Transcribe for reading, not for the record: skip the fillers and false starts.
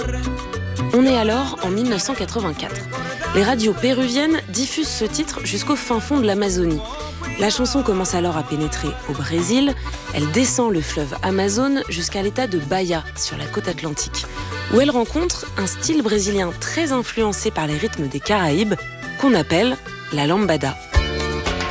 On est alors en 1984. Les radios péruviennes diffusent ce titre jusqu'au fin fond de l'Amazonie. La chanson commence alors à pénétrer au Brésil. Elle descend le fleuve Amazone jusqu'à l'état de Bahia, sur la côte atlantique, où elle rencontre un style brésilien très influencé par les rythmes des Caraïbes, qu'on appelle la lambada.